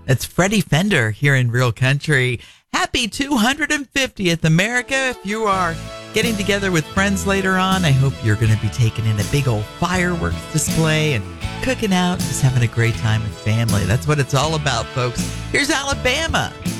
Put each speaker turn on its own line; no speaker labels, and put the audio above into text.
That's Freddie Fender here in Real Country. Happy 250th, America. If you are getting together with friends later on, I hope you're going to be taking in a big old fireworks display and cooking out, just having a great time with family. That's what it's all about, folks. Here's Alabama